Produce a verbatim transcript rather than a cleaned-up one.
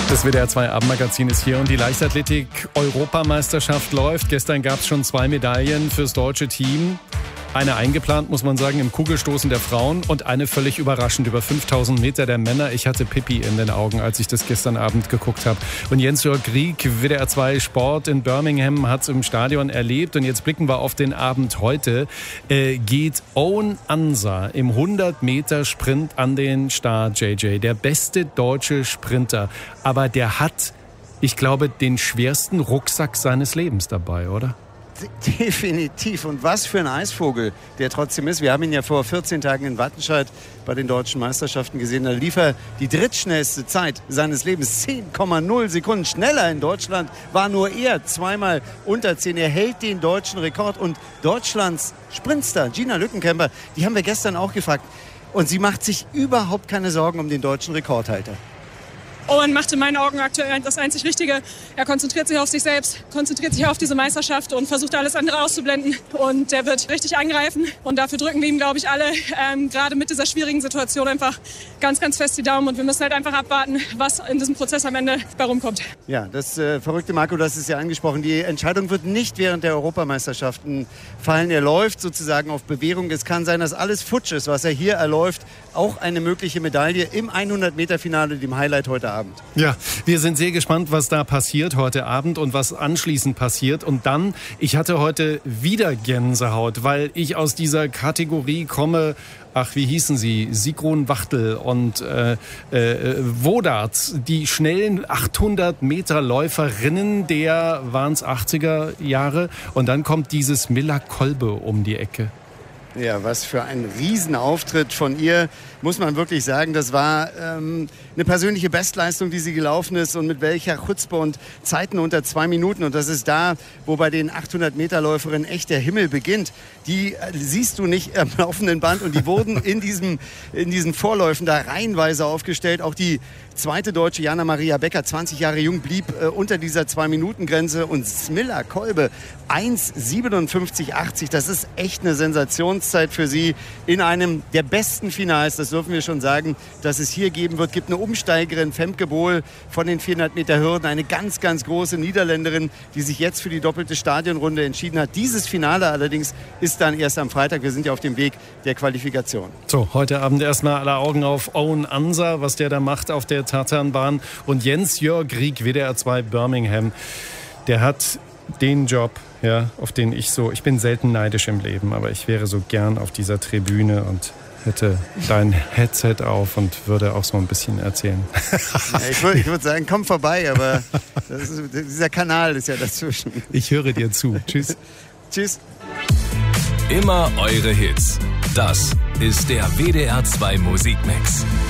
Das W D R zwei Abendmagazin ist hier und die Leichtathletik-Europameisterschaft läuft. Gestern gab es schon zwei Medaillen fürs deutsche Team. Eine eingeplant, muss man sagen, im Kugelstoßen der Frauen und eine völlig überraschend über fünftausend Meter der Männer. Ich hatte Pipi in den Augen, als ich das gestern Abend geguckt habe. Und Jens-Jörg Grieg, W D R zwei Sport in Birmingham, hat es im Stadion erlebt. Und jetzt blicken wir auf den Abend heute. Äh, geht Owen Ansa im hundert Meter Sprint an den Start, J J. Der beste deutsche Sprinter. Aber der hat, ich glaube, den schwersten Rucksack seines Lebens dabei, oder? Definitiv. Und was für ein Eisvogel der trotzdem ist. Wir haben ihn ja vor vierzehn Tagen in Wattenscheid bei den deutschen Meisterschaften gesehen. Da lief er die drittschnellste Zeit seines Lebens. zehn Komma null Sekunden schneller in Deutschland war nur er. Zweimal unter zehn. Er hält den deutschen Rekord. Und Deutschlands Sprintstar Gina Lückenkämper, die haben wir gestern auch gefragt. Und sie macht sich überhaupt keine Sorgen um den deutschen Rekordhalter. Owen macht in meinen Augen aktuell das einzig Richtige. Er konzentriert sich auf sich selbst, konzentriert sich auf diese Meisterschaft und versucht alles andere auszublenden. Und der wird richtig angreifen. Und dafür drücken wir ihm, glaube ich, alle, ähm, gerade mit dieser schwierigen Situation, einfach ganz, ganz fest die Daumen. Und wir müssen halt einfach abwarten, was in diesem Prozess am Ende bei rumkommt. Ja, das äh, verrückte Marco, das ist ja angesprochen. Die Entscheidung wird nicht während der Europameisterschaften fallen. Er läuft sozusagen auf Bewährung. Es kann sein, dass alles futsch ist, was er hier erläuft. Auch eine mögliche Medaille im hundert Meter Finale, dem Highlight heute Abend. Ja, wir sind sehr gespannt, was da passiert heute Abend und was anschließend passiert. Und dann, ich hatte heute wieder Gänsehaut, weil ich aus dieser Kategorie komme, ach, wie hießen sie? Sigrun Wachtel und äh, äh, Wodarts, die schnellen achthundert Meter Läuferinnen der, waren es achtziger Jahre. Und dann kommt dieses Milla Kolbe um die Ecke. Ja, was für ein Riesenauftritt von ihr, muss man wirklich sagen. Das war ähm, eine persönliche Bestleistung, die sie gelaufen ist und mit welcher Chutzpe und Zeiten unter zwei Minuten. Und das ist da, wo bei den achthundert Meter Läuferinnen echt der Himmel beginnt. Die äh, siehst du nicht am laufenden Band und die wurden in, diesem, in diesen Vorläufen da reihenweise aufgestellt. Auch die zweite Deutsche, Jana Maria Becker, zwanzig Jahre jung, blieb äh, unter dieser zwei Minuten Grenze. Und Smilla Kolbe, eins siebenundfünfzig achtzig, das ist echt eine Sensationszeit für sie in einem der besten Finals. Das dürfen wir schon sagen, dass es hier geben wird. Gibt eine Umsteigerin, Femke Bohl, von den vierhundert Meter Hürden. Eine ganz, ganz große Niederländerin, die sich jetzt für die doppelte Stadionrunde entschieden hat. Dieses Finale allerdings ist dann erst am Freitag. Wir sind ja auf dem Weg der Qualifikation. So, heute Abend erstmal alle Augen auf Owen Ansa, was der da macht auf der Tatanbahn. Und Jens-Jörg Grieg, W D R zwei Birmingham, der hat den Job, ja, auf den ich so, ich bin selten neidisch im Leben, aber ich wäre so gern auf dieser Tribüne und hätte dein Headset auf und würde auch so ein bisschen erzählen. Ja, ich würde ich würd sagen, komm vorbei, aber das ist, dieser Kanal ist ja dazwischen. Ich höre dir zu. Tschüss. Tschüss. Immer eure Hits. Das ist der W D R zwei Musikmix.